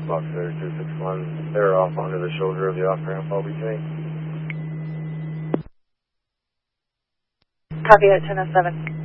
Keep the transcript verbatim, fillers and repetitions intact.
Fox Air two six one. They're off onto the shoulder of the off-ramp. I'll be taking. Copy that, ten oh seven.